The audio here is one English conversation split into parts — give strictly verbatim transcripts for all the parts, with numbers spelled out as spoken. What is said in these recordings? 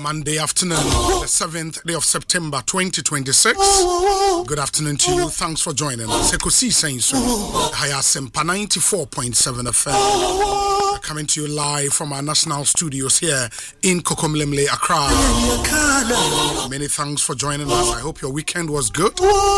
Monday afternoon, the seventh day of September twenty twenty-six. Good afternoon to you. Thanks for joining us. Ekosi saying so. Hayasempa ninety-four point seven F M. Coming to you live from our national studios here in Kokomlemle, Accra. Many thanks for joining us. I hope your weekend was good.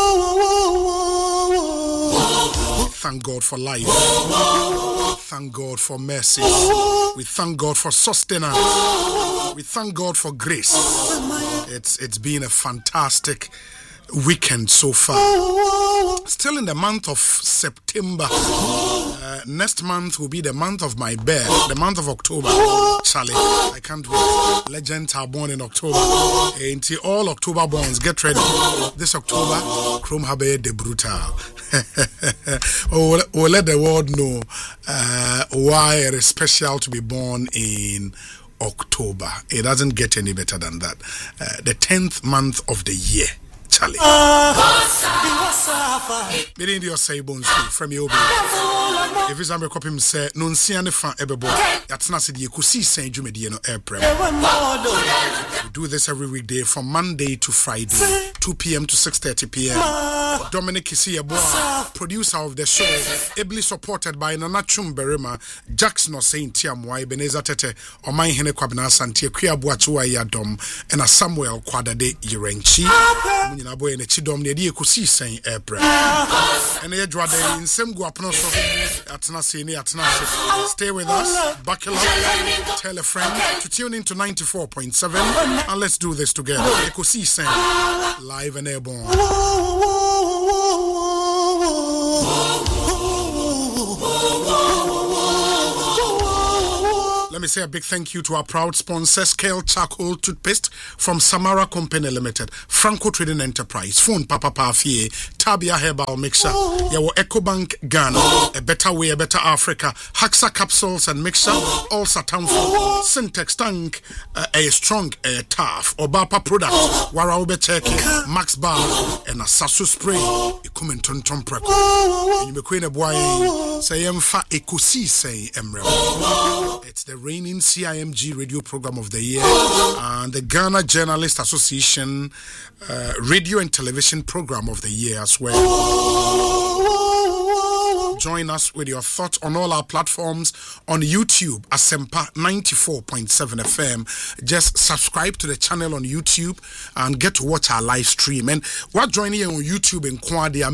Thank God for life. Thank God for mercy. We thank God for sustenance. We thank God for grace. It's it's been a fantastic weekend so far. Still in the month of September. Uh, next month will be the month of my birth, the month of October. Charlie, I can't wait. Legends are born in October. Until all October borns, get ready. This October, Chrome Habe de Brutal. we'll, we'll let the world know uh, why it is special to be born in October. It doesn't get any better than that. Uh, the tenth month of the year. Charlie. Meaning your say bones from your if it's a copy, say, non see any fan ever boy. That's not the Ekusi Saint Jumediano airprem. We do this every weekday from Monday to Friday, two p.m. to six thirty p.m. Dominic Isiaboa, producer of the show, ably supported by Nana Chumberema, Jackson or Saint Tiamwai, Beneza Tete, or my Hene Kwabna Santia, Kuyabuachua Yadom, and a Samuel Quadade Yerenchi. Boy and a chidom near the Ekusi Saint airprem. And a drade in some guapnos at Nasini at Nasi. Stay with us, buckle up, tell a friend to tune in to ninety-four point seven, and let's do this together. Ekusi Saint, live and airborne. Let me say a big thank you to our proud sponsor, Scale Charcoal Toothpaste from Samara Company Limited, Franco Trading Enterprise, Phone Papa Pafie, Tabia Herbal Mixture, Yawo EcoBank Ghana, A Better Way, A Better Africa, Haxa Capsules and Mixture, All Satanfo, Syntex Tank, uh, A Strong, A Tough, Obapa Product, Waraube Turkey, Max Bar, and a Sasu Spray, Ikumen Tonton Preko. And you may queen a boy, say Emfa Ekusi say Emre. It's the reigning C I M G radio program of the year and the Ghana Journalist Association uh, radio and television program of the year as well. Join us with your thoughts on all our platforms on YouTube, Asempa ninety-four point seven F M. Just subscribe to the channel on YouTube and get to watch our live stream. And we're joining you on YouTube in Kwadi.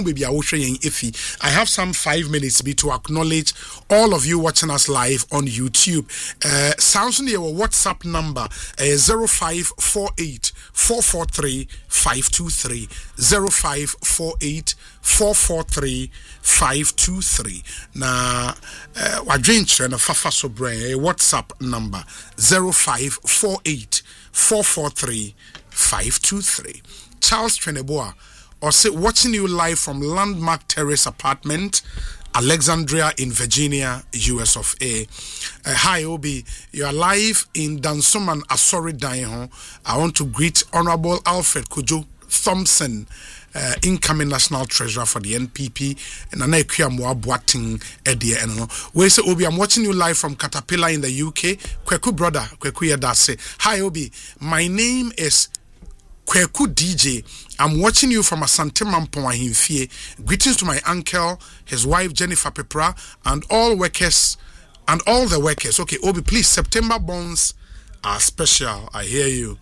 I have some five minutes to acknowledge all of you watching us live on YouTube. Uh, sounds on your WhatsApp number uh, zero five four eight four four three five two three zero five four eight four four three five two three. Na wa drink na fafa so brain WhatsApp number zero five four eight four four three five two three. Charles Treneboa or say watching you live from Landmark Terrace Apartment, Alexandria in Virginia, U S of A. Uh, hi, Obi. You are live in Dansoman Asori Daeho. I want to greet Honorable Alfred Kujo Thompson, uh, incoming National Treasurer for the N P P, and Nana Kuyamwa Boating Edia. And we say, Obi, I'm watching you live from Caterpillar in the U K. Kweku brother, Kweku Yadase. Hi, Obi. My name is Kweku D J. I'm watching you from Asante Mampong Ahimfie. Greetings to my uncle, his wife Jennifer Pepra, and all workers, and all the workers. Okay, Obi, please, September bonds are special. I hear you.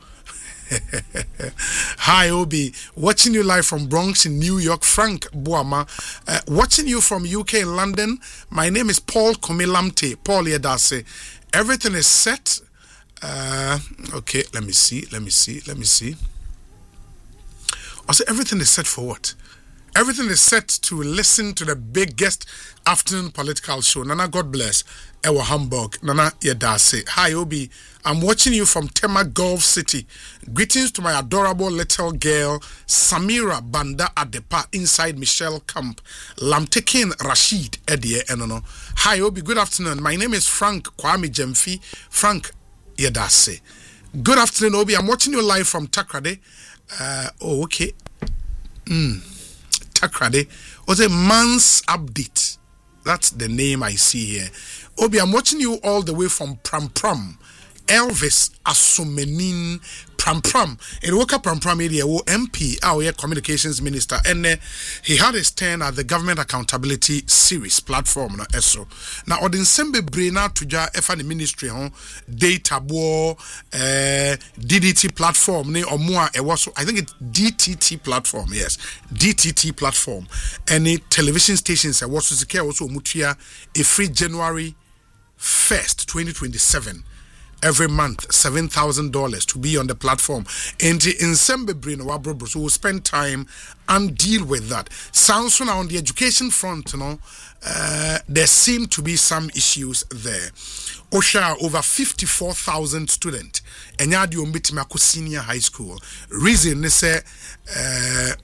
Hi, Obi. Watching you live from Bronx in New York, Frank Boama. Uh, watching you from U K in London. My name is Paul Komilamte. Paul Yedase. Everything is set. Uh, okay, let me see. Let me see. Let me see. I say everything is set for what? Everything is set to listen to the biggest afternoon political show. Nana, God bless. Ewa Hamburg. Nana Yedase. Hi, Obi. I'm watching you from Tema Gulf City. Greetings to my adorable little girl, Samira Banda Adepa, inside Michelle Camp. Lamtekin Rashid Edie Enono. Hi, Obi. Good afternoon. My name is Frank Kwame Jemfi. Frank Yedase. Good afternoon, Obi. I'm watching you live from Takrade. Uh, oh, okay. Mm. Takrade. Was a man's update. That's the name I see here. Obi, I'm watching you all the way from Pram Pram, Elvis Asumenin Prampram. In Woka Prampram area, wo M P, our communications minister, and uh, he had his turn at the Government Accountability Series platform. Na eso. Now, Odin Sembe Brena Tuja Efa the ministry on data bo uh, D D T platform ne or more. It was I think it's D T T platform. Yes, D T T platform. Any television stations I was to care also mutia a free January first, twenty twenty-seven. Every month, seven thousand dollars to be on the platform. And in Sembebrino, Wabrobo, so we'll spend time and deal with that. Sounds so now on the education front, you know, uh, there seem to be some issues there. Osha, over fifty-four thousand students, and Yadi Umbitimako Senior High School. Reason, they say, uh,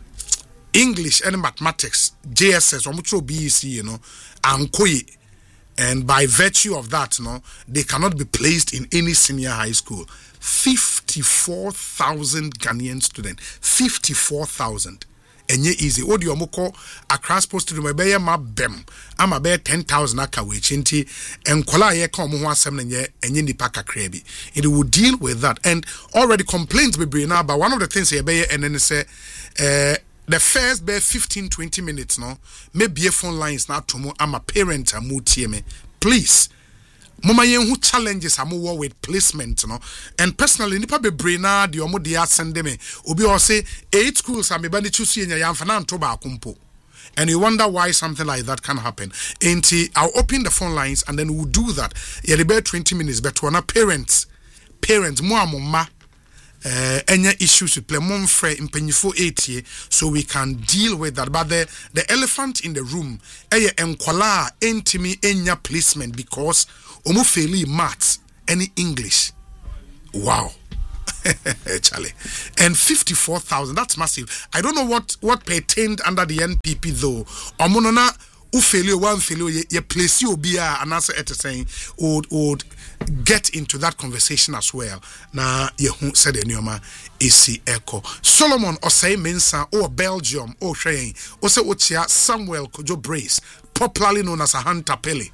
English and mathematics, J S S, or B E C, you know, and Koyi. And by virtue of that, no, they cannot be placed in any senior high school. fifty-four thousand Ghanaian students. fifty-four thousand. And ye easy. What do you moko across post to my bay ma bem? I'm a bear ten thousand akawe chinti and kola ye come one seven ye and yin paka krebi. It will deal with that. And already complaints be bring now, but one of the things ye bay and then say uh the first be fifteen to twenty minutes no maybe a phone lines now to I'm a parent a me please mama yen who challenges am wo with placement no and personally nipa be brain na de omo de asende me obi o say eight schools am be bani choose yen ya mfa na nto ba akompo and you wonder why something like that can happen. Enti I'll open the phone lines and then we'll do that. Yeah, about twenty minutes but one parents parents mo amoma Uh, any issues with play monfre in penifo eighty, so we can deal with that. But the the elephant in the room, eh, enkwala entimi enya placement because omo faili maths any English. Wow. Charlie. And fifty-four thousand, that's massive. I don't know what what pertained under the N P P though. Omo na u failure one failure ye place you be an answer at saying would would get into that conversation as well. Na ye hu said enyoma esi echo. Solomon Osei Mensa or Belgium or Shane or se ochia Samuel Kojo Brace, popularly known as Ahan Tapele.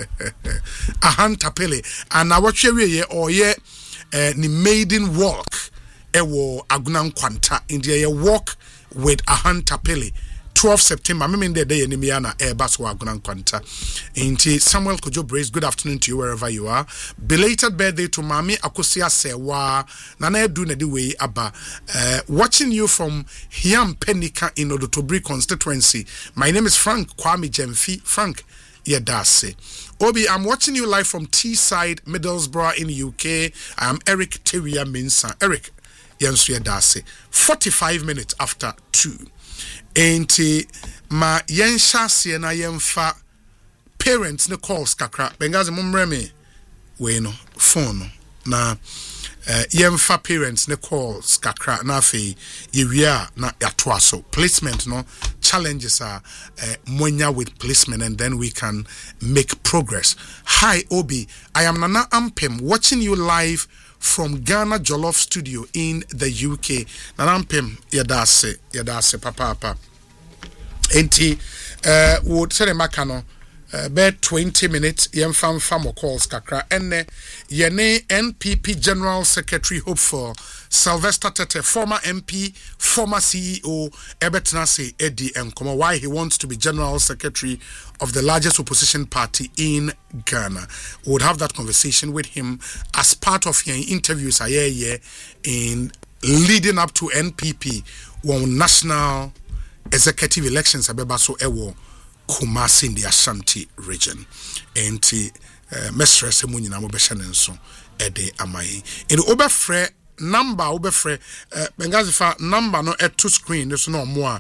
Ahan Tapele. And now what ye or ye uh, ni maiden walk ewo Agunan Kwanta in the walk with Ahan Tapele. twelfth September, I mean the day in Miana Airbus Wagunan Quanta. Inti Samuel Kojo Brace, good afternoon to you wherever you are. Belated birthday to Mami Akosia Sewa Nana Dune the way Abba. Uh, watching you from Hiam Penika in Odotobri constituency. My name is Frank Kwame Jemfi. Frank Yedase. Obi, I'm watching you live from Teesside, Middlesbrough in the U K. I am Eric Teria Minsa. Eric Yansu Yedase. forty-five minutes after two. Enti ma yensha sie na yemfa parents ne calls kakra bengazi mumreme we no phone no na uh, yemfa parents ne calls kakra na afi yewia na yatoa so placement no challenges are uh, mwenya with placement and then we can make progress. Hi Obi, I am Nana Ampem watching you live from Ghana Jollof Studio in the U K. Nanampem yadase yadase papa papa. Enti uh would say makano uh about twenty minutes yem fam fam calls kakra enne yene N P P General Secretary Hopeful Sylvester Tete, former M P, former C E O, Ebetnase Eddie Nkomo, why he wants to be General Secretary of the largest opposition party in Ghana. We would have that conversation with him as part of your interviews a year in leading up to N P P, one national executive elections abeba so ewo Kumasi in the Ashanti region. And uh, Mestre Semunyina Mobeshanenso Ede Amai. In the Oberfre number Oberfre uh, Bengazifa number no at two screen, there's no more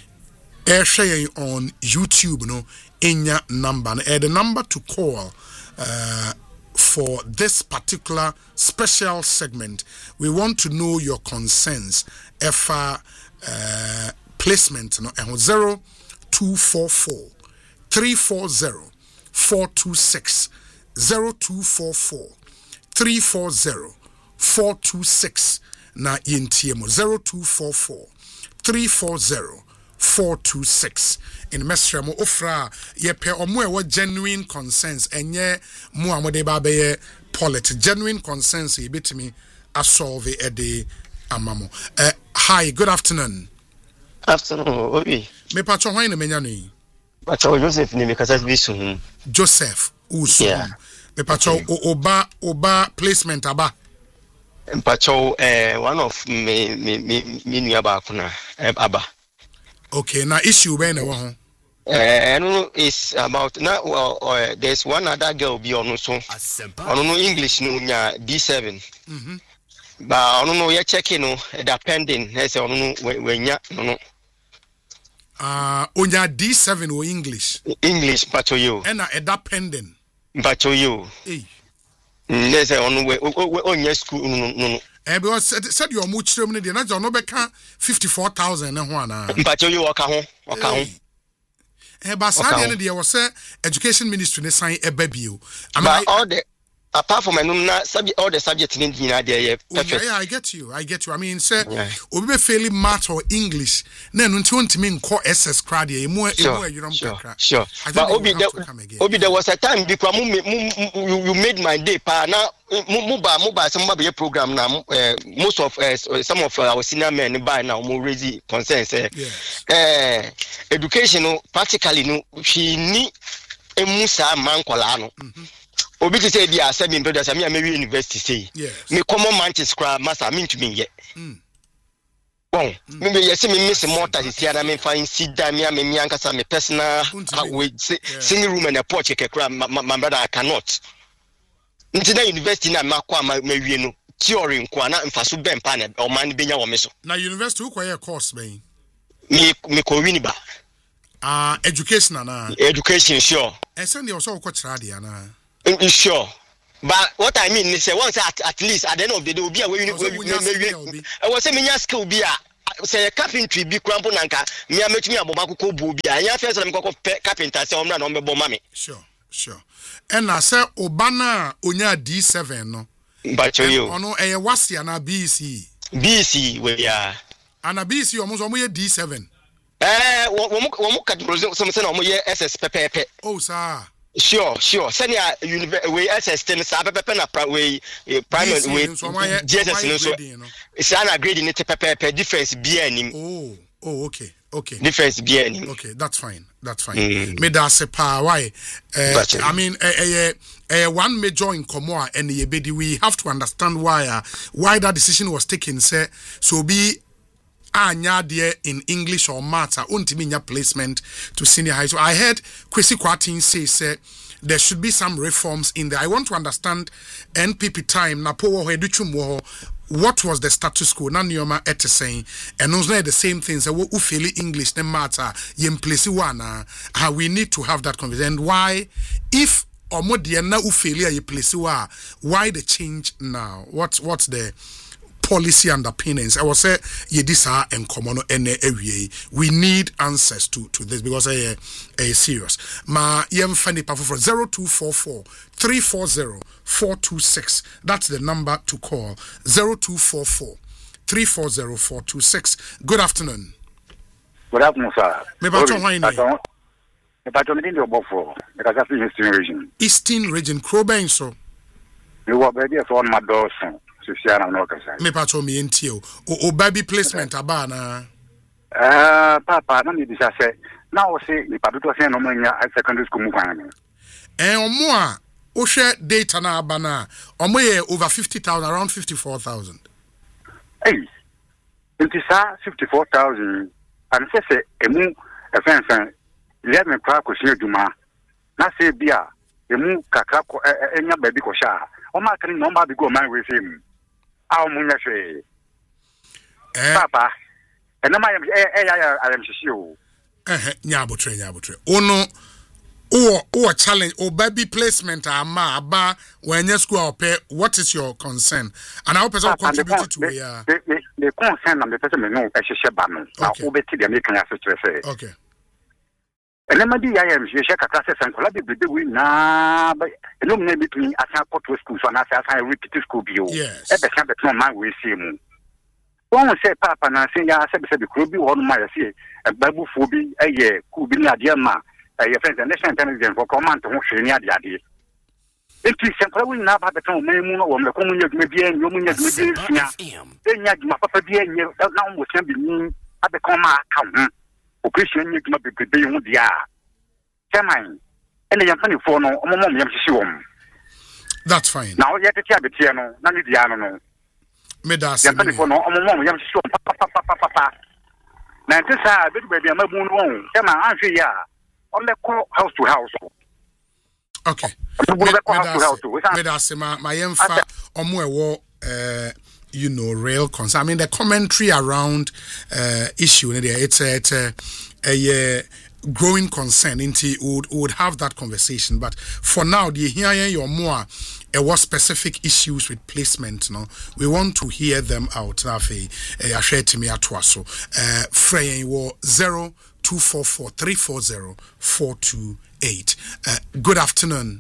air sharing on YouTube, no Enya number. And the number to call uh, for this particular special segment, we want to know your concerns. If uh, uh, placement no and zero two four four three four zero four two six zero two four four three four zero four two six na yentiemo zero two four four three four zero four two six. In Mestre mo ofra ye pe omo e wo genuine concerns enye mo amode ba be ye polity genuine concerns e betimi asolve e de amamo. Uh, hi, good afternoon. Afternoon, Obi. Me patcho hwan na menya no yi? Patcho Joseph ni me kasa bi su. Joseph Usu. Yeah. Me patcho okay. oba oba placement aba. Patcho eh one of me me me me nua ba kuna aba. Okay, now issue be na wo ho. Eh no is about now well, uh, there's one other girl be on so. On no English no nya D seven. Mhm. Ba on no ye check no the pending na say on no we nya no. Ah, uh, onya D seven or English. English patcho you. And na eda pending. Patcho you. Eh. Na say on we onya school no no. Eh, because said your mu chirem ne de na jo no be ka fifty-four thousand na ho ana. Patcho you waka ho, waka ho. Eh, but sad de was say education ministry ne sign e babio. But all the apart from na all the subject in India there perfect. Yeah, I get you. I get you. I mean, say obi be failing math or English. Na no nti ontimi nko S S crowd e mu e mu you don't kakra. Sure. But obi there obi there was a time because you made my day pa na mu ba mu ba some be program na most of uh, some of our senior men by now mo raise concerns eh eh education practically no she ni emu sa man kwala no. Obi to say dia seven brothers me am university say yes. Me common man to scrap master mean to me yet mm. Bon mm. Me yes me miss mortar is here na me find sit down me am me ankasa me personal we singing room and a porch kekra my brother I cannot ntina university na makwa ma wie no theory nko na mfaso ben pa na o man benya wo me so na university who kwaya course ben me me ko wini ba ah uh, education na education sure e send you so ko kira dia na sure. But what I mean is, once at, at least at the end of the day, will be a way. I was saying, "Yes, could be a say carpentry be crumple nanka. Me a make me a bomako ko bubi. I have first I'm going to carpenter say I'm not on the bomami." Sure, sure. And I say Obana onya D seven no. But you. Ono e wasi ana B C. B C we are. Ana B C almost omo D seven. Eh, wo mo wo mo ka some say omo ye S S pepepe. Oh sir. Sure, sure. Senior we S S ten sa pepe na we primary we G S S no so. It's an grade in it pepe difference be anim. Oh, oh okay. Okay. Difference be anim. Okay, that's fine. That's fine. Mm. Me da se pa why uh, I mean eh uh, uh, uh, one major in Komoa and the we have to understand why uh, why that decision was taken say so be anya there in English or math untimi nya placement to senior high. So I heard Kwesi Kwatin say say there should be some reforms in there. I want to understand N P P time na po wo educhum wo what was the status quo na nioma ete saying and also the same things so who feel English ne matter yem place one how we need to have that conversation. And why if omodie na u feel ye place wa why the change now? What what's the policy underpinnings? I will say yedisa and common ene ewie. We need answers to to this because I a serious. Ma yem fani pa for zero two four four three four zero four two six. That's the number to call. zero two four four three four zero four two six. Good afternoon. Good afternoon, sir. Me ba ton wine. Me ba ton ndi obofo. Me ka say Eastern region. Eastern region Kroben so. Me wo be dey so on my door so. Me pacho me entio o baby placement aba na eh papa na me bisa say na o say ni papa to say no manya secondary school mu kwan eh omo a o hwe data na aba na omo ye over fifty thousand around fifty-four thousand eh it is fifty-four thousand and say say emu e fen fen let me crack ko sie duma na say bia emu kakra ko enya baby ko sha o ma kan no ma bi go man we say mu aw munya hwe eh papa enama ya eh ya I am shishio eh nya abotre nya abotre ono o o challenge o baby placement ama aba when school pay what is your concern and how person contribute to ya the the concern am the person me no e hihye ba no na o beti dem kan aso kire say okay enama di ya ya hihye kakra say sankola bi bebe we na ba enum na between asan to school so na say asan repeat school bio e be kan bet no man we see mu One say Papa na say ya say be could be one my say a Bible phobia a could be a dear ma a friend and national intelligence for command to share near the idea. It is simply not at the time moon or the community maybe and you mean then my papa dear now was can be mean at the comma account. Occasion you cannot be good beyond the hour. Chairman, and the young funny for no mom. That's fine. Now yet the Tiano, none of the ano. Medas. The funny for no mom, young show papa papa. Now this are bit baby, I'm a moon wrong. Chairman, answer ya on the call house to house. Okay. Medas, my emfa, or more, uh, you know, real concern. I mean, the commentary around uh, issue, it's a, it's a, a, a growing concern into would would have that conversation. But for now, the here your more uh, what specific issues with placement, no, we want to hear them out. Nafe, I share to me at so uh Frey war zero two four four three four zero four two eight. Uh, good afternoon.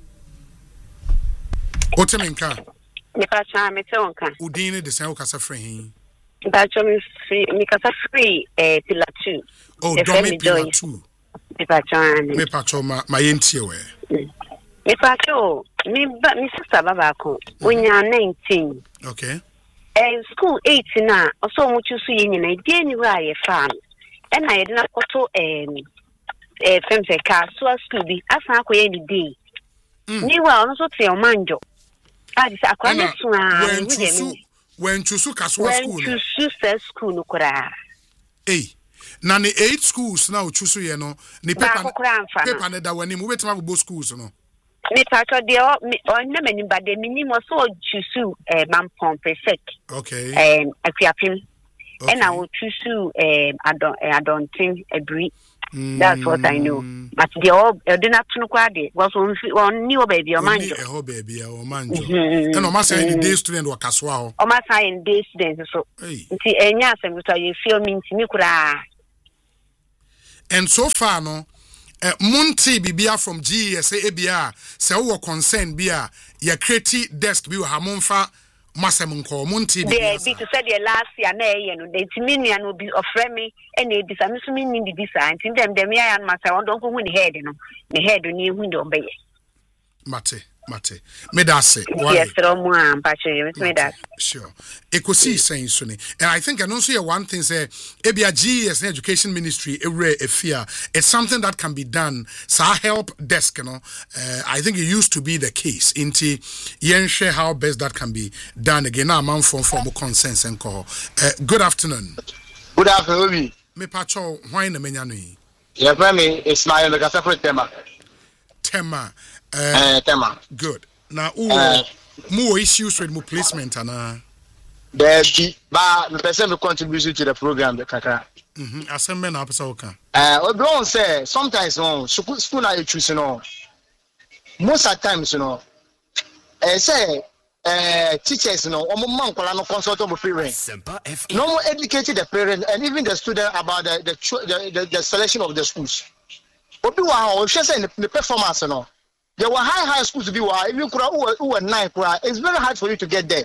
Oteminka. Mikacha metonka. Udine de San Okasa Frey. Mikacha me free Mikasa free eh pillar two. Oh, Domi pillar two. Mikacha me pacho ma ma yentie we. Mikacha me ba me sister baba ko. Onya nineteen. Okay. Eh school eight na oso mu chusu ye nyina die ni wa ye fa. E na ye na koto eh eh femse ka so school bi asan akoye ni day. Ni wa ono so te o manjo. When choose when choose Kaswa school. When choose school no kura. Eh. Na ni eight schools now choose you know. Ni paper paper na da wani mu betima go schools no. Me pato de o on na mani ba de minimo so choose eh Mampong Pesek. Okay. Eh Akuapim. E na wo choose eh adon adontin ebri. That's what I know. But the all did not know was on new baby or manjo. Oh, baby or manjo. And almost any day student or caswell. Or my sign day student. So, see, and yes, and you feel means me. And so far, no, Monty Bibia from G S A B R, so concern Bia, ya creative desk, be Hamonfa. Masamunko Monty they be to say the last year na ye no the timinian will be offer me and they disamiss me in the design in them them ya and masa won don't go win head no the head ni hu ndo be mate mate me da say yes romu am pa che me da sure ekosi saying so ni and I think and also one thing say ebia G S education ministry ewre efia it's something that can be done sa help desk you know uh, I think it used to be the case inti yen share how best that can be done again now man from from consensus and call uh, good afternoon good afternoon me pacho why na menya no yi yeah me Ismail the separate tema tema Uh, uh, tema. Good. Now, who uh, more issues with more placement and uh there be but the person contribution to the program the kaka. Mhm. Assembly na person okay. Uh we don't say sometimes no school school na you choose no. Most of times you know eh say uh teachers you know omo man kwala no consult on parents. No more educated the parents and even the student about the the the, the, the selection of the schools. Obi wa o hwe say the performance no. There were high high schools to be why even kura who were nine kura it's very hard for you to get there.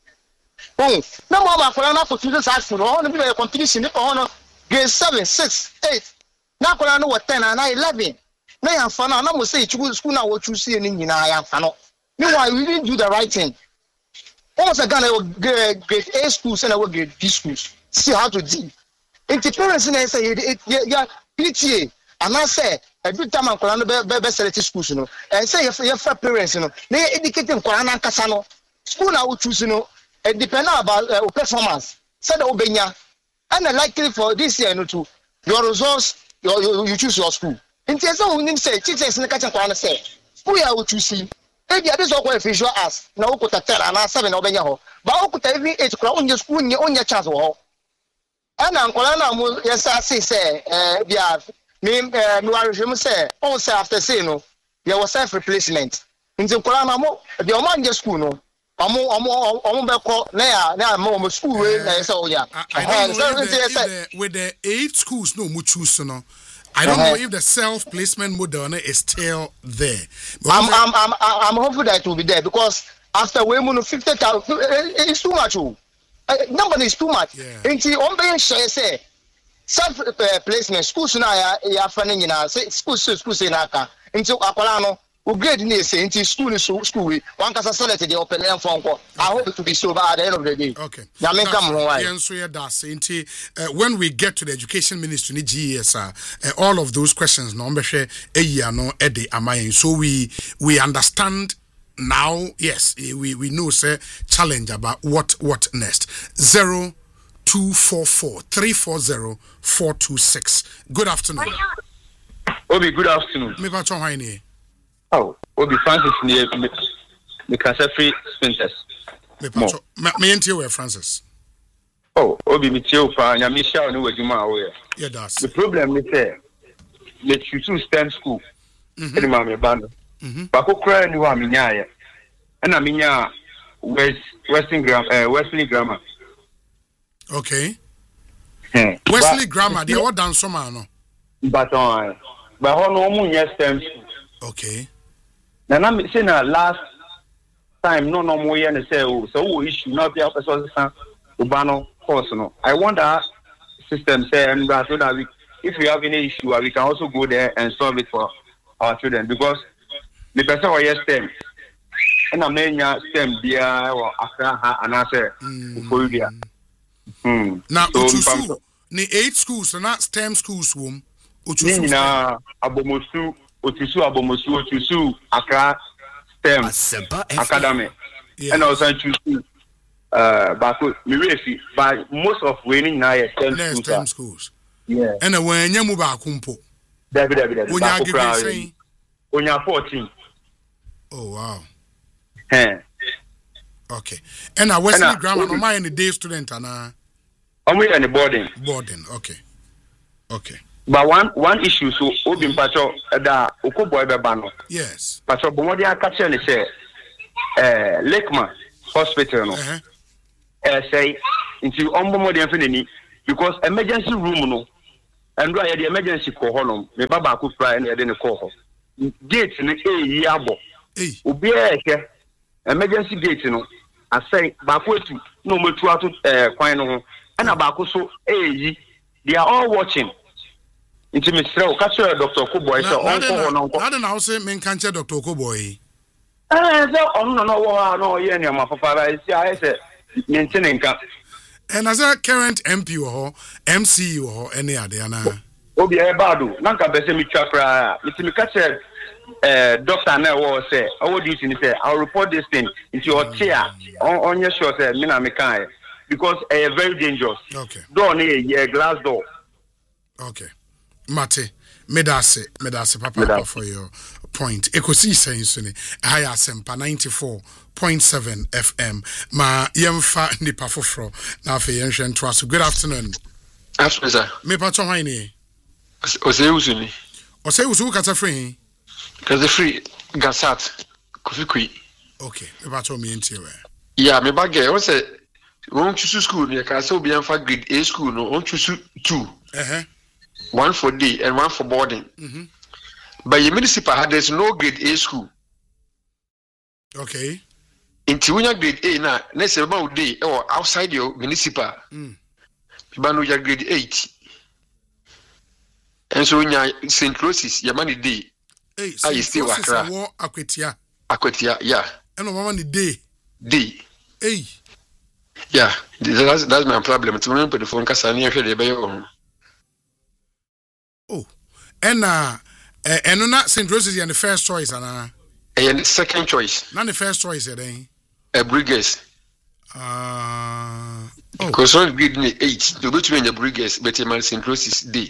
Oh, no more about kura na for students ask for no be a competition on grade seven, six, eight. Na kura no what ten and eleven. Na yan fa na na mo say school school na what choose ni nyina yan fa no. Meanwhile we didn't do the right thing. Almost a Ghana grade grade A schools and grade B schools. See how to deal. Interference in say yeah P T A and I say every time I'm calling the best select schools, you know, and say if your parents, you know, they educating Kolana Casano, school now would choose, you know, and depend about uh, performance. Said Obenya, and likely for this year, you know, to your results, your, you, you choose your school. In case of who say, teachers in the kitchen, say, who are you choosing? Maybe I just go visual as now put a terror and seven Obenya, but put every eight crown your school in your own chance. And I'm Kolana, yes, I say, uh, yeah. Me, uh, me worry him say, oh, say after say no, there was self replacement. In the Kolana mo, the Oman school no, Omo Omo Omo Beko, na na mo school way na so yeah. I don't know if the, with the eight schools no mu choose no. I don't know if the self placement model is still there. I'm I'm I'm I'm hopeful that it will be there because after we move fifty thousand, it's too much. uh, number is too much. Yeah. Nti on be share say self uh, placement schools na ya ya fa na nyina say schools schools na aka. Nti akwala no we grade ni say nti school school school we one kasa select the open learn phone call. I hope it to be so by the end of the day. Okay. Ya men come why. Yeah, so yeah, that's nti when we get to the education ministry ni G E S uh, all of those questions no be share e ya no e de amayen. So we we understand now, yes, we we know say challenge about what what next. Zero two four four three four zero four two six. Good afternoon. Obi, good afternoon. Me pa chon ni. Oh, Obi Francis ni me me kasa free Spinters. Me pa chon me enti we Francis. Oh, Obi me tie ofa nya me sha no wadwuma wo ye. Yeah, that's. The problem is say me choose STEM school. Mhm. Any ma me band. Mhm. Ba ko kra ni wa me nya ye. Na me nya West Western Grammar uh, Wesley Grammar. Okay. Hmm. Wesley Grammar, they what done some no. But on but ho no mu nya STEM school. Okay. Na na me say na last time no no mo ye na say oh so wo issue na bia person san ubano course no. I want that system say and so that we, if we have any issue we can also go there and solve it for our children because the person who yes STEM and I mean STEM bia or Accra ha and I say for you hmm Now so uchusu ni eight schools and not STEM schools wom uchusu na abomosu uchusu abomosu uchusu Accra STEM academy yeah. And also choose uh but me refi but most of winning now is STEM yeah, schools, STEM schools. Yeah. And when nyamu ba kumpo David David when you give me saying when you're fourteen. Oh wow. Hey. Okay. And a Wesley And, uh, Grammar no my any day student and uh I'm in the boarding. boarding. Okay. Okay. But one one issue so obi mpacho da okoboy beba no. Yes. Pacho bomodi aka che ne say eh Lakeman Hospital no. Uh-huh. Eh say into ombomodi anfenani because emergency room no and why the emergency call honum me baba ko fry na de ne call ho. Gate ne e yi abo. Hey. Obi e ke emergency gate no I say baako etu no metu ato eh kwan no ho ana baako so eyi they are all watching into Mister O catch Doctor Koboy so on ko no ko na na say men kan che Doctor Koboy eh so on no no wo no ye ne ma fafara isi I say maintain nka and as a current M P or M C or any other na obi e bado na nka be se mi twa kra mi catch uh, doctor na was say our duty ni say I'll report this thing into your chair on your sure say me na me kan because uh, very dangerous. Okay. Door ni a glass door. Okay. Mate, medase, medase papa, papa for your point. Ekosi saying suni higher sempa ninety-four point seven F M. Ma yemfa ni pafofro na fe yenhwe ntwa. Good afternoon. Afternoon, sir. Me pacho hwan ni? Ose usuni. Ose usu kata free. Kata free Gasat Kofikui. Okay, me pacho me enti we. Yeah, me bagay o say won choose school me ka say obi amfa grade A school no won choose two. Uh-huh. One for day and one for boarding. Mhm. But your municipal there's no grade A school. Okay. Inti wunya grade A na na say ba day or outside your municipal. Mm. Ba no your grade eight. And so wunya Saint Roses your money day. Hey, I still Accra. Wo akwetia. Akwetia, yeah. And no mama ni day. Day. Hey. Yeah, that's that's my problem. To remember the phone kasa ni ehwe de be yo. Oh. And uh and no na Saint Roses is the first choice ana. And the second choice. Not the first choice then. A Brigades. Uh oh. Because on grade ni eight, you go to the Brigades, but my Saint Roses day.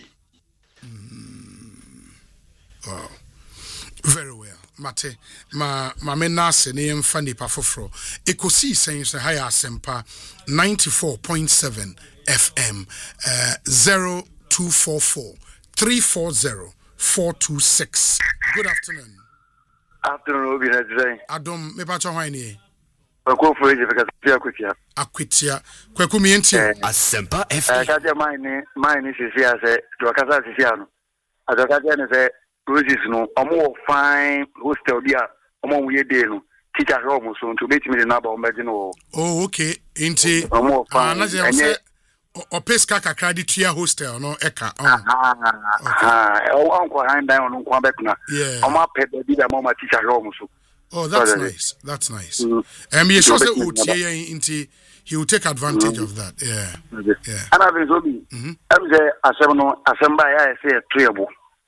Wow. Very well. Mate, ma ma me nase ne yemfa nipa foforo. Ekosi sen se higher sempa ninety-four point seven F M uh zero two four four three four zero four two six. Good afternoon. Afternoon, Obi Nadjay. Adom me pa cho hwan ni? Kwaku for you because you are Akwetia. Kwaku mi enti. Asempa F M. I can't mine mine is here say to Akasa Sisiano. Adokata ne say Roses no omo fine hostel dia omo we dey no teacher home so to bet me the number o oh okay inti ah na je say o peska kakra di tua hostel no eka ah ah o anko hand down on kwa bekuna o ma pet bi da mama teacher home so oh that's nice that's nice and you sure say utie inti he will take advantage mm-hmm. of that yeah yeah ana be so bi am say asem no asem ba ya say treble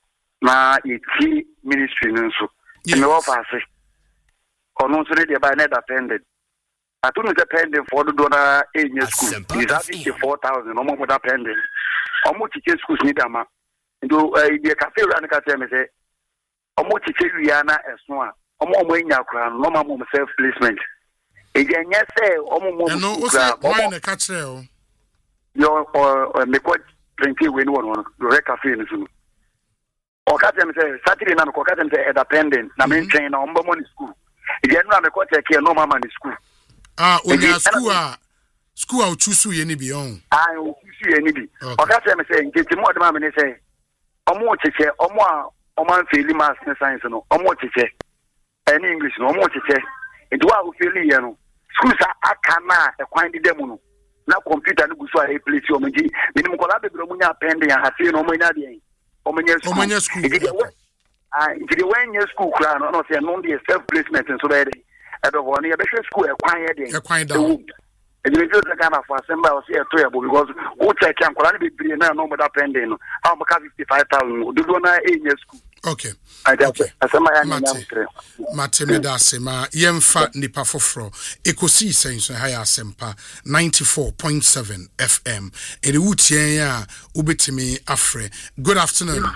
na iti ministry nso me wo pass ono so dey by net attended atunu the pending for the donor in school is having four thousand no more that pending omo teacher schools need am ndo the cafe run ka tell me say omo teacher wiana eso a omo omo nya kra no ma mo self placement e je nya say omo mo no o say why na ka kire o yo or me ko twenty we no one the cafe no so o ka tell me say Saturday na me ko ka tell me say e pending na me train na omo mo ni school e je no me ko take care no mama ni school ah onya school a school a chusu ye ni bi on ah o chusu ye ni bi o ka say me say nketi mo de ma me ni say omo cheche omo a omo an feel maths and science no omo cheche any English no omo cheche e do a o feel ye no schools aka na e kwan di dem no na computer no guso a e place o menji minimum ko la be bro munya pending a hafi no mo ina de o menya school o menya school ah it the when your school kra no no say no dey self placement so be dey e do one ye be school e kwan ye dey e kwan down e dey just kind of assembly o say e to ye because o check am kra na be bri na no mo da pending no how mo ka fifty-five thousand do do na e nye school okay okay asema ya nya mate me da asema yemfa nipa foforo ekosi senso ha ya asempa ninety-four point seven F M ere wutien ya ubetimi afre good afternoon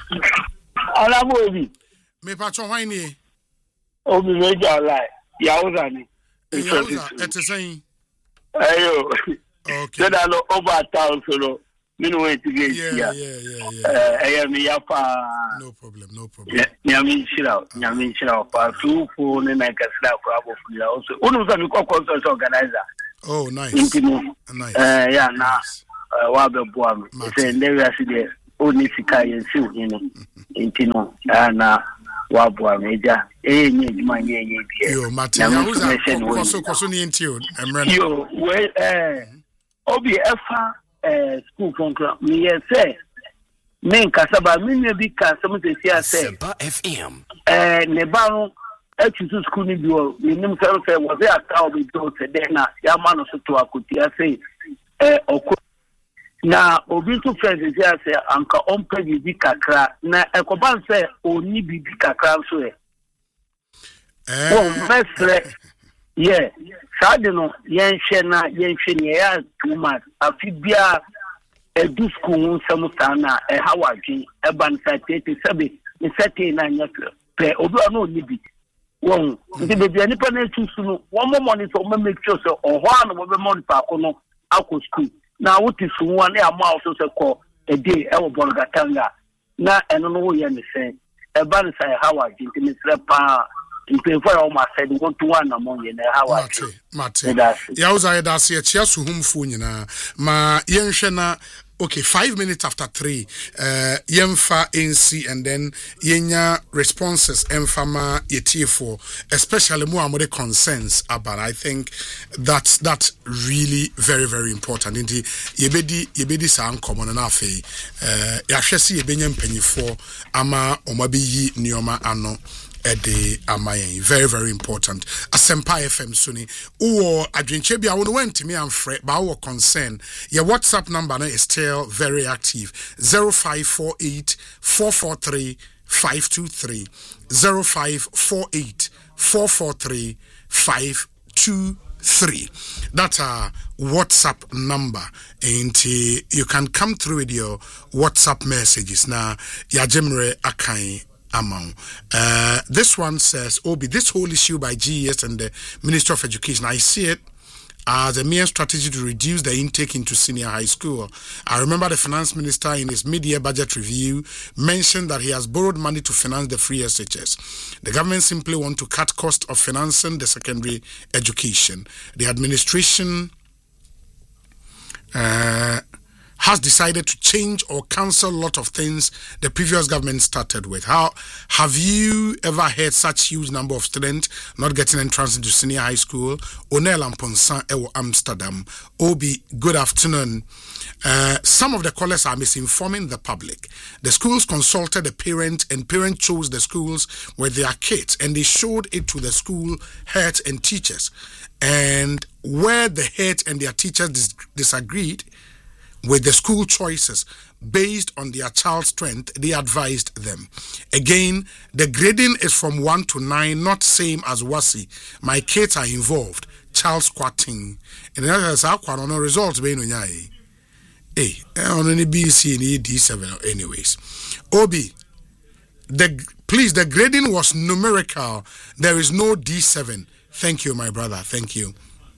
Alamo obi me patcho hwan ni obi meja online yauza ni yauza etesen ayo okay so that no over town so minu we to get yeah yeah yeah yeah eh me yafa no problem no problem nyami shira nyami shira pa tu fu ne na kasla ko abo fu ya so unu za mi ko concert organizer oh nice nice eh yeah na wa be bo am say there we see oni sika yensi uni intino na wa bo am eja eh nye juma nye nye bi yo mate ya uza koso koso ni intio emre yo we eh obi efa eh school concern me say men kasaba me bi ka some say say F M eh ne ba no etu school ni bi o nim say say was there account be do say na ya ma no so to akotia say eh oko na obi to friends say anka on pay bi kakra na ekoban say oni bi kakra so e eh oh mesre yeah sade no yen hwe na yen hwe ne ya too much afibia edu school nsem sana e hawadwe e ban thirty seven ni thirty na nya pe obi no ni bi won ndi be ani pa na chusu no won mo monitor mo make sure so oho an mo be monitor akono akọ school na wuti sunwa na ama also se ko e dey e wo bolgatanga na eno no wo ye ne sen e ban sai hawadwe ntimi sre pa mpefo ya o ma said go to one among ye na hawadwe mate ya uza ya dasi ya chia suhumfu nyina ma yenhwe na okay five minutes after three uh yemfa N C and then yenya responses emfama yetifo especially more among the concerns about I think that's that's really very very important indeed yebedi yebedi sa uncommon na afei uh yahwese yebenya mpanyifo ama omabeyi nioma ano Ede amayen very very important Asempa F M suni uwo adwenche bia wo no went me amfre ba wo concern your WhatsApp number na is still very active zero five four eight four four three five two three zero five four eight four four three five two three. That's our WhatsApp number and uh, you can come through with your WhatsApp messages now yajemre akai amount. Uh, this one says, Obi, this whole issue by G E S and the Minister of Education, I see it as a mere strategy to reduce the intake into senior high school. I remember the finance minister in his mid-year budget review mentioned that he has borrowed money to finance the free S H S. The government simply want to cut cost of financing the secondary education. The administration uh, has decided to change or cancel a lot of things the previous government started with. How have you ever heard such huge number of students not getting entrance into senior high school? Onel Amponsan Ewo Amsterdam. Obi, good afternoon. Uh, some of the callers are misinforming the public. The schools consulted the parent, and parent chose the schools with their kids, and they showed it to the school heads and teachers. And where the heads and their teachers dis- disagreed with the school choices based on their child's strength, they advised them. Again, the grading is from one to nine, not same as WASSCE. My kids are involved. Child squatting. And the other side, no results being on Hey, on any B C and D seven anyways. Obi, the please, the grading was numerical. There is no D seven. Thank you, my brother. Thank you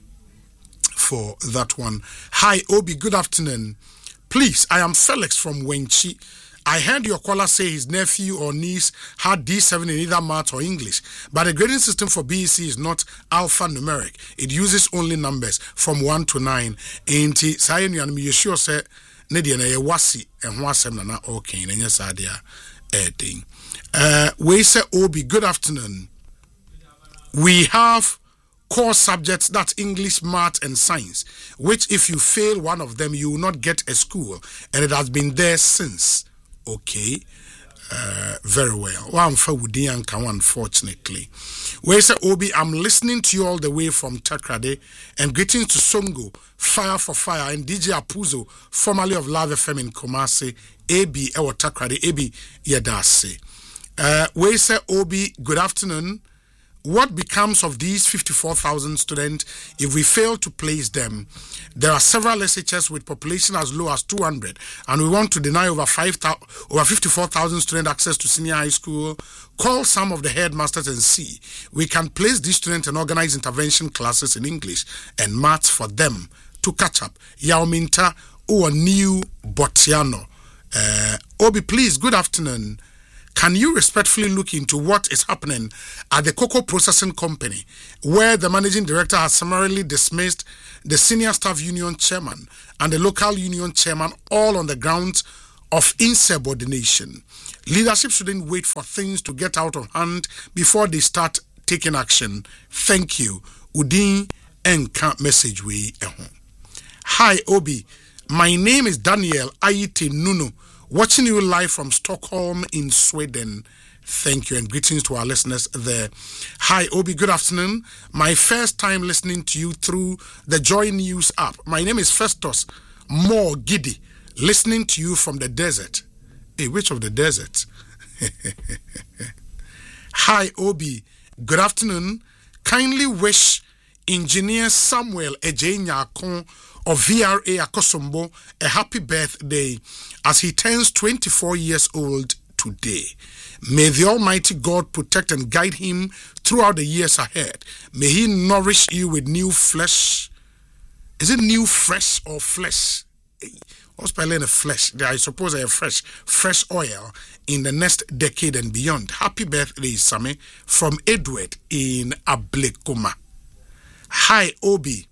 for that one. Hi, Obi. Good afternoon. Please, I am Felix from Wenchi. I heard your caller say his nephew or niece had D seven in either math or English, but the grading system for B E C is not alphanumeric. It uses only numbers from one to nine. Inti sayenu and me sure say nedi na ye wasi and wasem na na okay na nyasa dia eding. Uh we say Obi, good afternoon. We have core subjects, that's English, math, and science, which if you fail one of them, you will not get a school, and it has been there since. Okay, uh, very well. One for Wudianka, unfortunately. Where say Obi, I'm listening to you all the way from Takrade, and greetings to Songo, Fire for Fire, and D J Apuzo, formerly of Love F M in Kumasi, A B, Ewa Takrade, A B, Yadase. Uh, where say Obi, good afternoon. What becomes of these fifty-four thousand students if we fail to place them? There are several S H S with population as low as two hundred, and we want to deny over five thousand, over fifty-four thousand students access to senior high school. Call some of the headmasters and see. We can place these students and organize intervention classes in English and maths for them to catch up. Yao Minta or New Botiano. Uh, Obi, please, good afternoon. Can you respectfully look into what is happening at the cocoa processing company, where the managing director has summarily dismissed the senior staff union chairman and the local union chairman, all on the grounds of insubordination? Leadership shouldn't wait for things to get out of hand before they start taking action. Thank you. Udin Enka message we. Hi, Obi. My name is Daniel Aite Nuno. Watching you live from Stockholm in Sweden. Thank you and greetings to our listeners there. Hi, Obi, good afternoon. My first time listening to you through the Joy News app. My name is Festus More Giddy, listening to you from the desert. Hey, which of the deserts? Hi, Obi, good afternoon. Kindly wish Engineer Samuel Ejenyakon of V R A Akosombo a happy birthday as he turns twenty-four years old today. May the Almighty God protect and guide him throughout the years ahead. May he nourish you with new flesh. Is it new fresh or flesh? What's spelling a flesh? I suppose a fresh, fresh oil in the next decade and beyond. Happy birthday, Sammy, from Edward in Ablekuma. Hi, Obi.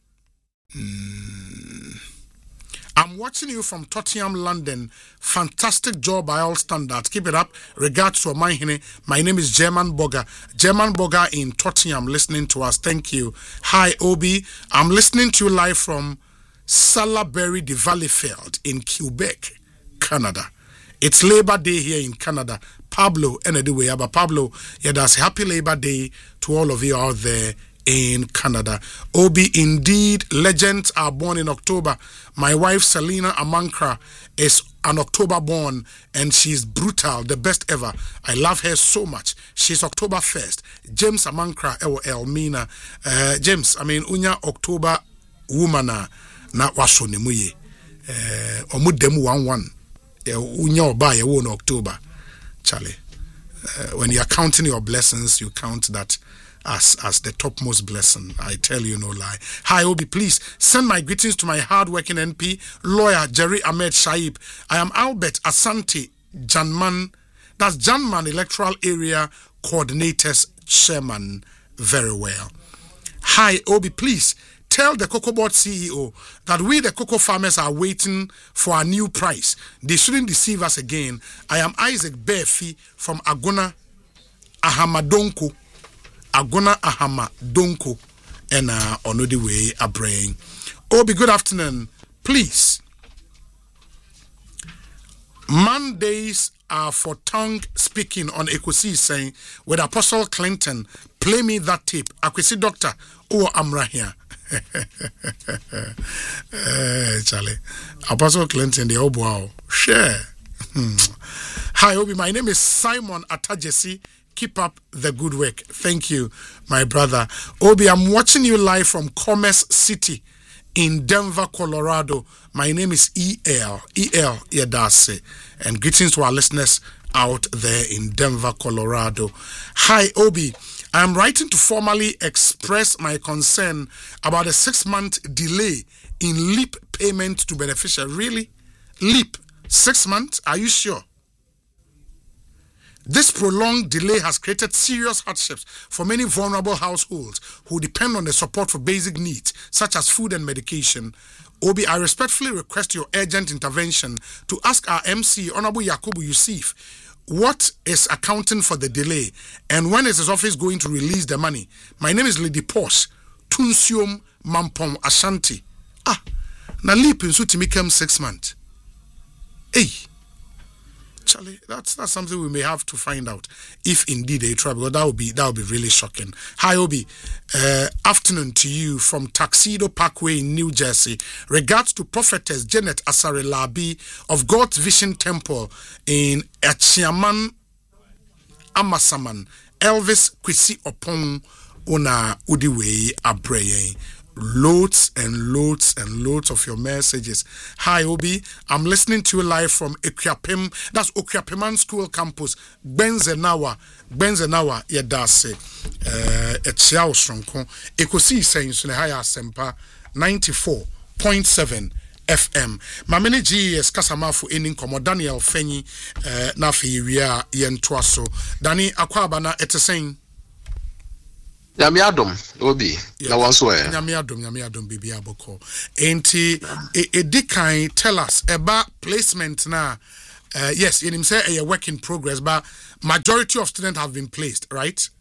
Hmm. I'm watching you from Tottenham, London. Fantastic job by all standards. Keep it up. Regards to Omahine. My name is German Boga. German Boga in Tottenham, listening to us. Thank you. Hi, Obi. I'm listening to you live from Salaberry de Valleyfield in Quebec, Canada. It's Labor Day here in Canada. Pablo, anyway, but Pablo, yeah, that's happy Labor Day to all of you out there in Canada. Obi, indeed, legends are born in October. My wife, Selena Amankra, is an October born, and she's brutal, the best ever. I love her so much. She's October first. James Amankra, Ewo Elmina. Uh, James, I mean, unya October woman na waso ne muye. Uh, omudemu one one. Unya oba ye wo in October. Charlie. Uh, when you're counting your blessings, you count that as as the topmost blessing. I tell you no lie. Hi, Obi, please send my greetings to my hardworking N P, lawyer Jerry Ahmed Shaib. I am Albert Asante Janman. That's Janman Electoral Area Coordinators Chairman. Very well. Hi, Obi, please tell the Cocoa Board C E O that we, the cocoa farmers, are waiting for a new price. They shouldn't deceive us again. I am Isaac Befi from Agona Ahamadonko. Agona Ahamadonko. And uh, on the way, a brain. Obi, good afternoon. Please. Mondays are for tongue speaking on Ekwesi saying with Apostle Clinton. Play me that tape. Akwesi doctor. Oh, I'm right here. uh, Charlie. Apostle Clinton, the old wow. Share. Hi, Obi. My name is Simon Atajesi. Keep up the good work. Thank you, my brother. Obi, I'm watching you live from Commerce City in Denver, Colorado. My name is E L. E L Yedase. And greetings to our listeners out there in Denver, Colorado. Hi, Obi. I am writing to formally express my concern about a six-month delay in LEAP payment to beneficiary. Really? LEAP? Six months? Are you sure? This prolonged delay has created serious hardships for many vulnerable households who depend on the support for basic needs, such as food and medication. Obi, I respectfully request your urgent intervention to ask our M C, Honorable Yakubu Yusuf, what is accounting for the delay and when is his office going to release the money. My name is Lady Posh, Tunsium Mampong Ashanti. Ah, na leap in Sutimikem six months. Hey. Charlie, that's that's something we may have to find out if indeed they try, because that would be that would be really shocking. Hi Obi, uh, afternoon to you from Tuxedo Parkway in New Jersey. Regards to Prophetess Janet Asare Labi of God's Vision Temple in Achiaman Amasaman. Elvis Kwesi Opong Una Udiwe Abreye. Loads and loads and loads of your messages. Hi Obi, I'm listening to you live from Okuapem. That's Okuapeman School Campus. Benzenawa, Benzenawa Yedase. Uh, Echiao Stronko. Ekosi saying Sunehaya Sempa ninety-four point seven F M. Mamene G S Kasamafu Enin Komo Daniel Fenyi uh, Nafi Ria Yentuaso. Dani Akwabana Eteseng. Nyame adom Obi na wanso e Nyame adom Nyame adom bibi aboko enti edikan tell us about placement na uh, yes yenim say a work in progress but majority of students have been placed, right?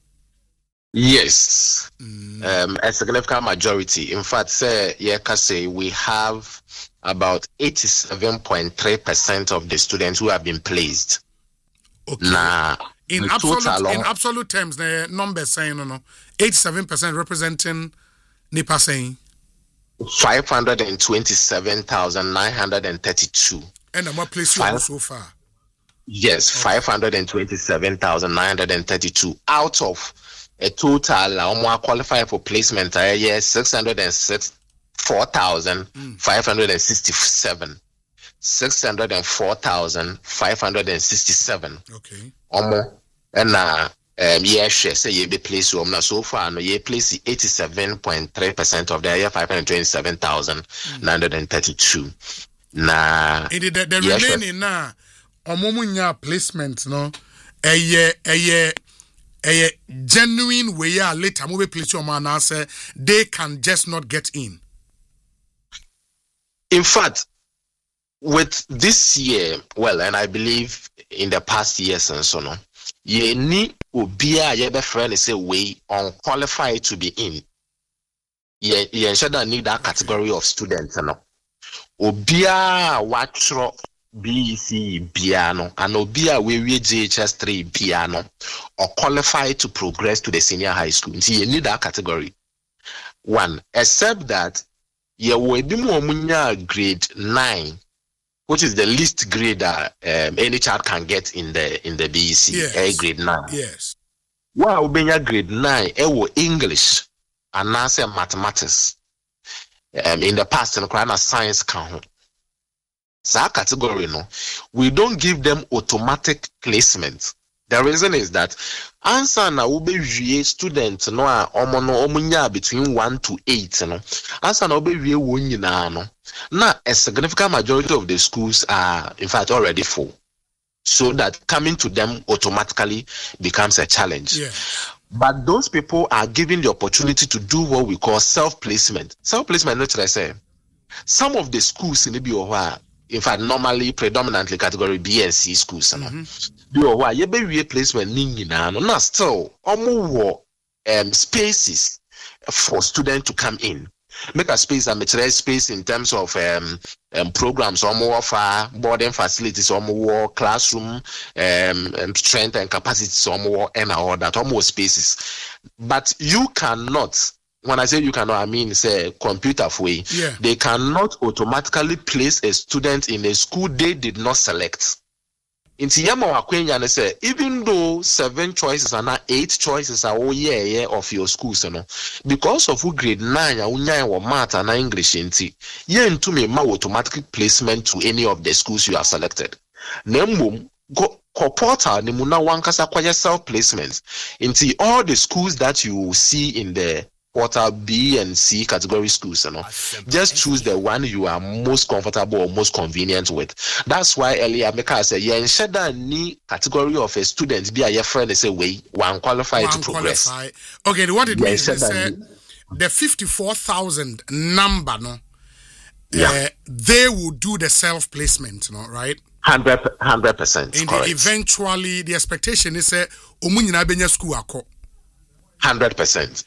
Yes. Mm. Um a significant majority. In fact, say yeah can say we have about eighty-seven point three percent of the students who have been placed. Okay. Nah, in absolute in absolute terms, the numbers saying no no eighty-seven percent representing Nipa saying five hundred twenty-seven thousand nine hundred thirty-two. And what place you so far? Yes, okay. five hundred twenty-seven thousand nine hundred thirty-two out of a total uh, qualified for placement. Uh, yes, six hundred sixty-four thousand five hundred sixty-seven. six hundred four thousand five hundred sixty-seven. Okay. Omo and uh um yeah share say you be place um so far no you place eighty-seven point three percent of the year five hundred twenty-seven thousand nine hundred thirty-two. Na it the, the yeah, remaining na omo munya placement no eye eye eye genuine way ya later mo be place your man say they can just not get in. In fact, with this year, well, and I believe in the past years and so on, ye ni obia ye be friend say we unqualified to be in. Ye ye should need that category of students no. Obia watro B C piano and obia we we J H S three piano or qualified to progress to the senior high school. See, you need that category. One, except that ye will be more munya grade nine. Which is the least grade that um, any child can get in the in the B E C, yes. A grade nine. Yes. Well, being a grade nine, it was English and answer mathematics. Um, in the past, and crime science count. So that category, no, we don't give them automatic placement. The reason is that answer na ube students no a omo no omunya between one to eight no answer na ube wie wo nyina no na a significant majority of the schools are in fact already full, so that coming to them automatically becomes a challenge. Yeah. But those people are given the opportunity to do what we call self-placement. Self-placement, not I say. Some of the schools in the B O A, in fact, normally predominantly category B and C schools, B O A, you be placement ningi na no. Now still, almost um spaces for students to come in. Make a space and material space in terms of um, um programs, or more for boarding facilities, or more classroom um, um strength and capacity, or more and all that, or more spaces. But you cannot, when I say you cannot, I mean say computer way. Yeah. They cannot automatically place a student in a school they did not select. In Tiyama say, even though seven choices are not eight choices are all year yeah, of your schools, you know, because of who grade nine or math and English in T, you into me ma automatic placement to any of the schools you have selected. Nembum go portal nimuna wankasa kwaya self placements into all the schools that you see in the portal B and C category schools, you know. Just choose the one you are most comfortable or most convenient with. That's why earlier Meka said, yeah, instead of any category of a student, be a your friend, they say, wait, one qualified to progress. Qualify. Okay, what it yeah, means is uh, the fifty-four thousand number, no, yeah. uh, they will do the self placement, no, right? one hundred percent. And the, eventually, the expectation is uh, Omunyina benya school ako. one hundred percent.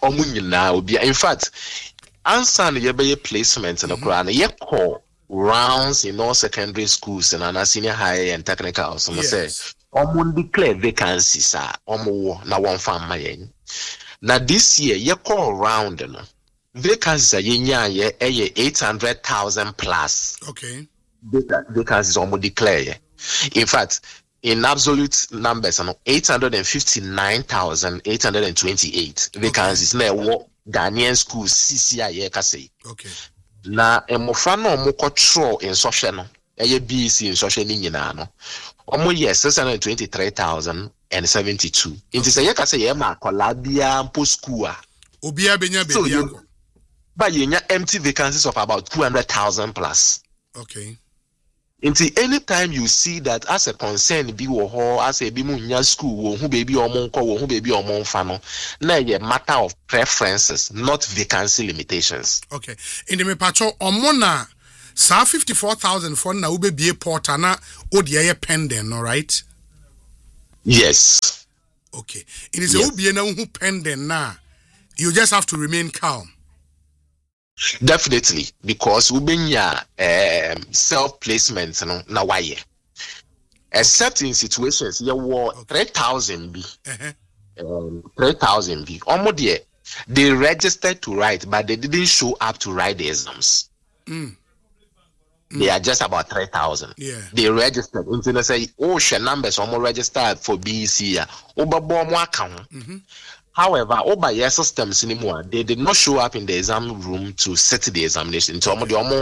In fact, answer the placement in the Quran, you call rounds in all secondary schools and senior high and technical. So, say, Omun declare vacancies are almost now one farm. Now, this year, you call round, vacancies are eight hundred thousand plus. Okay. Vacancies almost declare. In fact, in absolute numbers, eight hundred fifty-nine thousand eight hundred twenty-eight vacancies. Now, what Ghanaian schools C C I A can say. Okay. Now, a mofano mo control in social, a B C in social in Yanano. Almost yes, six hundred twenty-three thousand and seventy-two. It is a yaka say, Emma, Colabia, post school. Obia Benya So, you, but you have empty vacancies of about two hundred thousand plus. Okay. Until anytime you see that as a concern be or as a bimunya school who baby or monko who baby or monfano, now a matter of preferences, not vacancy limitations. Okay. In the mepacho omona sa fifty-four thousand for na ube be porter na odiye pending, all right? Yes. Okay. It is yes. A ube na who pending na. You just have to remain calm. Definitely, because we been um, self placement no na why. Except in situations you were three thousand B, um, three thousand B. Almost there, they registered to write, but they didn't show up to write the exams. Mm. Mm. They are just about three thousand. Yeah, they registered. Until they say, oh, she numbers almost registered for B C. Oba bomo account. However, over your systems anymore, they did not show up in the exam room to set the examination. So,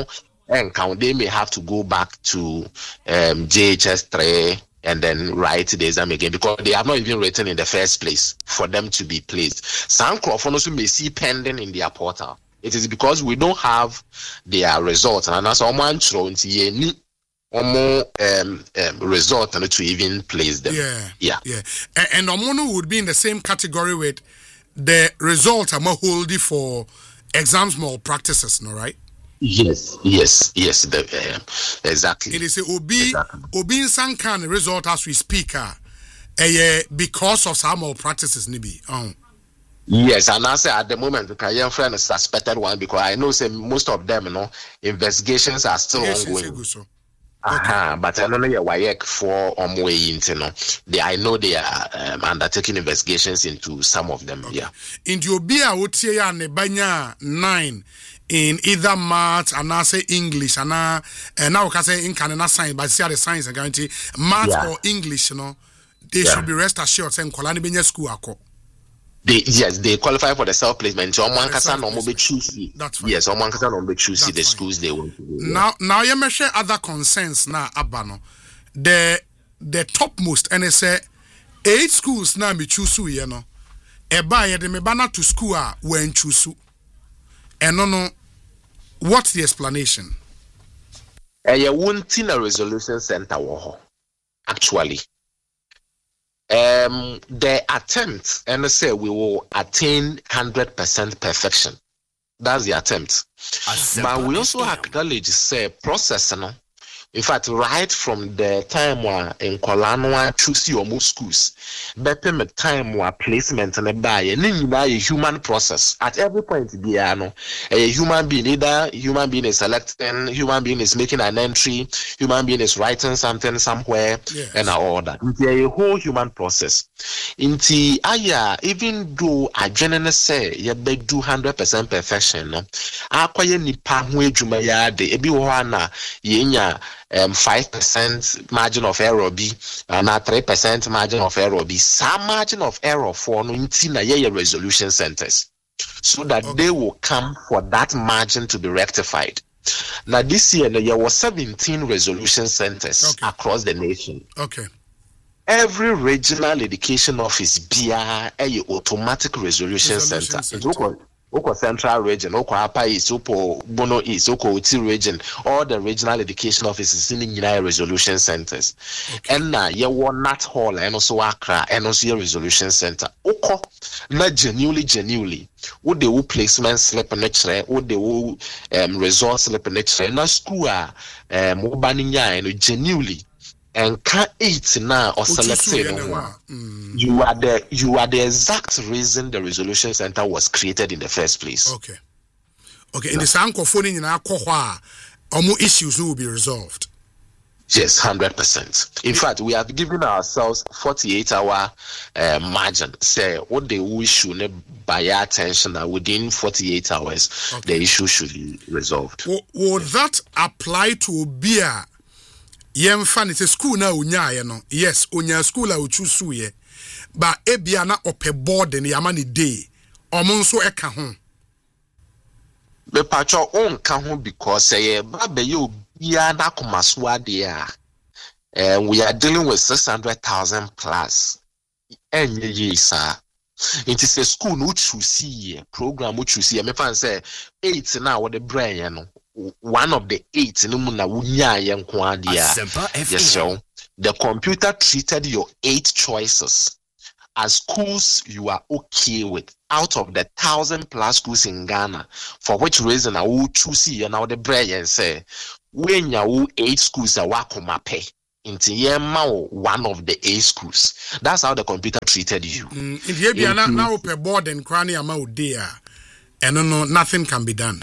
they may have to go back to um, J H S three and then write the exam again because they have not even written in the first place for them to be placed. Some also may see pending in their portal. It is because we don't have their results, and as someone thrown to or more um, um, result to even place them. Yeah, yeah, yeah. And, and Omono would be in the same category with the results are more holdy for exams malpractices, no, right? Yes, yes, yes. The, uh, exactly. It is a Obi exactly. Obi Sankan result as we speak. Uh, uh, because of some malpractices, nibi. Um. Yes, and I say at the moment the Kayan friend is suspected one because I know say most of them, you know, investigations are still yes, ongoing. Yes, so. Uh-huh, okay. But I don't know your work for um way into no. They I know they are um, undertaking investigations into some of them. Okay. Yeah. In Obia Otia and Banya nine in either math and I say English and uh, now can say in Canada science, but see the science and guarantee math yeah. or English, you know, they yeah. should be rest assured saying Kolani Benya school ako. They yes, they qualify for the self placement. So one can no be choose. Yes, one can no be choose the schools they want to do. Yeah. Now, now you may share other concerns now. Abano, the the topmost and they say eight schools now be choose you know. Eba ye de me bana to school ah when choose. And no no, what's the explanation? Eh, you won't in a resolution center wo actually. Um, the attempt, and I say we will attain one hundred percent perfection. That's the attempt. But we also acknowledge, say, process, no? In fact, right from the time where in Kolano choose your most schools, better me time where placement and a buy and a human process at every point. Biano, a human being, either human being is selecting, human being is making an entry, human being is writing something somewhere, yes. And all that. It's a whole human process. Inti aya, even though I generally say you be do hundred percent perfection, no, akwaye nipa hwe dwuma ya de ebi wo ana yenya um five percent margin of error be and a three percent margin of error be some margin of error for no inti na ye resolution centers so that okay. They will come for that margin to be rectified. Now this year there were seventeen resolution centers okay. Across the nation. Okay. Every regional education office be a automatic resolution, resolution center. center. Oko Central Region, Oko Upper East, Oko Bono East, Oko Uti Region, all the regional education offices in the United Resolution Centers. Okay. And now you want Nat Hall and also Accra and also your resolution center. Oko, not genuinely, genuinely. Would they will placement slip in the would they will um resort slip in the na school um Mubaninya and genuinely. And can eight now or selected mm. you are the you are the exact reason the resolution center was created in the first place. Okay. Okay. In the Sanko phone in our kohwa, almost issues will be resolved. Yes, hundred percent. In fact, we have given ourselves forty-eight hour uh, margin. Say what the issue by attention that within forty-eight hours okay. The issue should be resolved. Will, will that apply to beer? Yem fan is a school na unya no. Yes, unya school a uchusu ye. But ebia na ope board ni yamani day. Omonso eka ho. Be pacho on ka ho because eh ba be yo bia na komaswa dia. Eh we are dealing with six hundred thousand plus. Enye ye sir. It is a school no chusi program which you see. Me fan say eight now what the brain you know. One of the eight in the yes, so the computer treated your eight choices as schools you are okay with out of the thousand plus schools in Ghana. For which reason I will choose you now the brain and say when you eight schools are wakumape into yema one of the eight schools. That's how the computer treated you. Mm, if you are now per board and cranny amount there, and no nothing can be done.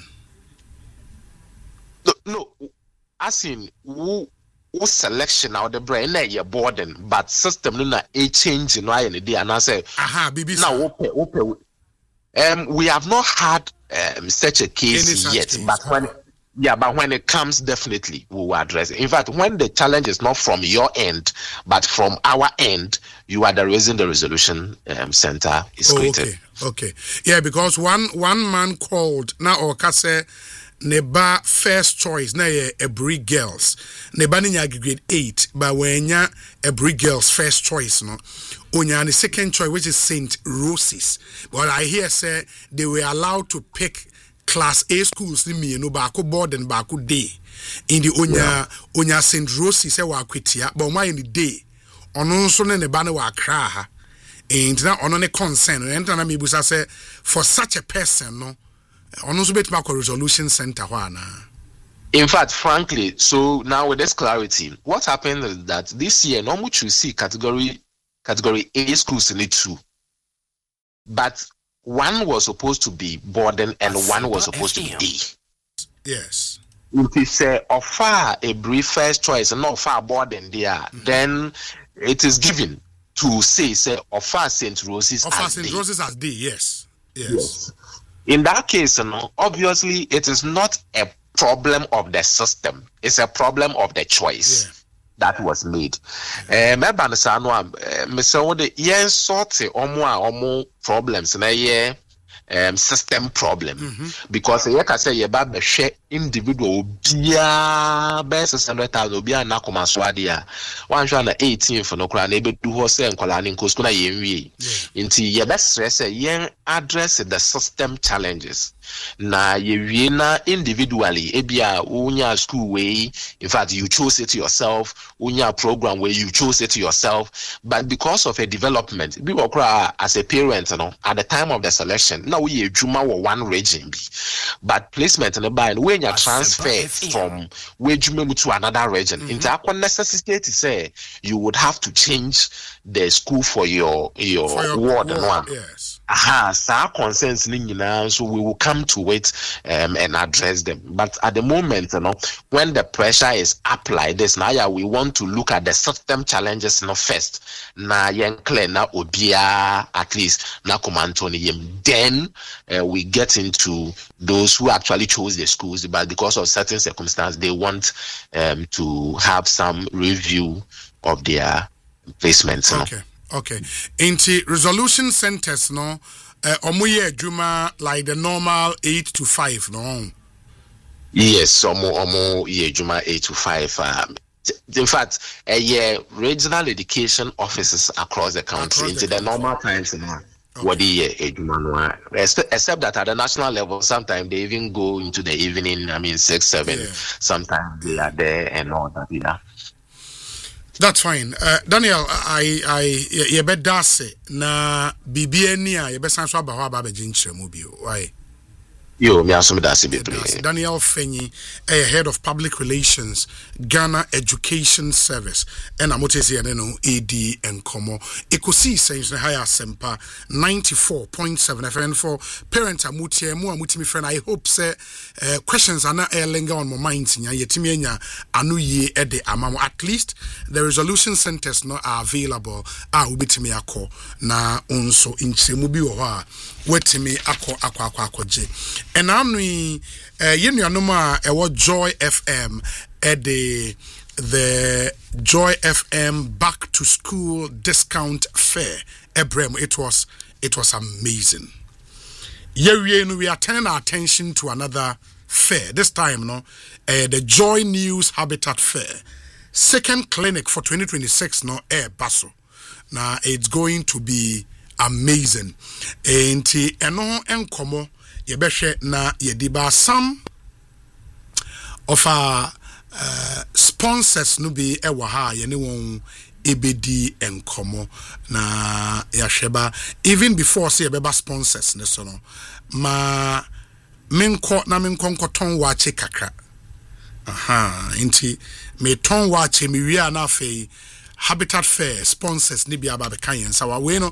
No, no, as in who who selection out the brain na your boarding, but system no na a change in why any day and I say aha B B C now open open um we have not had um, such a case Any yet case. But when yeah but when it comes definitely we will address it. In fact, when the challenge is not from your end but from our end, you are the reason the resolution um, center is oh, created. Okay, okay, yeah, because one one man called now or kase Neba first choice na ye Ebri girls. Neba ninya grade eight, but when ya Ebri girls first choice no. Onya the second choice which is Saint Rose's. But I hear say they were allowed to pick class A schools ni me no baako board and baako day. In the Onya yeah. Onya Saint Rose's say wa kwetia, but why in the day? Ono nso ne neba ne wa Accra ha. And na ono ne concern. And na me busa say for such a person no also bit back resolution center. In fact, frankly, so now with this clarity, what happened is that this year, no much you see category category A schools in it two, but one was supposed to be boarding and one was supposed to be day. Yes. If you say offer a brief first choice and not offer boarding there, mm-hmm. Then it is given to say say offer Saint Rose's offer as Saint day. Rose's as day. Yes. Yes. Yes. In that case, you know, obviously, it is not a problem of the system. It's a problem of the choice yeah. That was made. Remember, Mister Yen sorted omo omo problems na ye um, system problem. Mm-hmm. Because you can say, you're share individual, yeah, best six hundred thousand, be a Nakoma Swadia. One hundred eighteen for no crown, able to horse and Kolanin Koskuna Yemi. Into your best stress, a young address the system challenges. Na Yevina individually, ebia unya school way. In fact, you chose it yourself, unya program where you chose it yourself. But because of a development, we were as a parent, you know, at the time of the selection, now we Juma were one region. But placement in the bind when you transfer from where Juma to another region, into mm-hmm. necessity to say you would have to change the school for your your, for your ward, ward and one. Yes. Aha, sa concerns now, so we will come to it um, and address them. But at the moment, you know, when the pressure is up like this, now yeah, we want to look at the system challenges now first. Na yen clear na obia at least na komantoni yem. Then uh, we get into those who actually chose the schools, but because of certain circumstances, they want um, to have some review of their placements. Okay. Know? Okay. Into resolution centers, no, uh, omuye juma like the normal eight to five, no. Yes, omo omo ye juma eight to five. Um, in fact, a uh, yeah, regional education offices across the country across into the, the normal times, no. Okay. What the year, except that at the national level, sometimes they even go into the evening. I mean, six, seven. Yeah. Sometimes they are there and all that. Yeah. That's fine. Uh, Daniel, I I you bet dase na bibia you bet sanso aba ho aba be ginchire mu bio. Why? Yo, me asome dase bebre. Daniel Fenyi, a head of public relations, Ghana Education Service. And amotesi ene no A D enkomo. Ekosi says na higher sempa ninety-four point seven F M for parents amutie mu amutimi friend. I hope say uh, questions are not linger on my mind nya yetimi enya anu ye e de amamo. At least the resolution centers no are available. Ah ubitimi akọ na onso inchemu bi wo ho a wetimi akọ akọ akọ akọje. And I'm uh, you know, uh, Joy F M at the the Joy F M back to school discount fair. Ebrem, it was it was amazing. Yeah, we are turning our attention to another fair. This time, no, uh, the Joy News Habitat Fair, second clinic for twenty twenty-six. No, air basso. Now it's going to be amazing. And eno enkomo. Yebeshe na yediba some of our uh, sponsors no be ewa ha yene won ebedi enkomo na yasheba even before say yebeba sponsors ne so no ma menko na menko nkoton wache kakra aha inti me ton wache me wi ana fe Habitat Fair sponsors ni bi aba be kan yen sa wa we no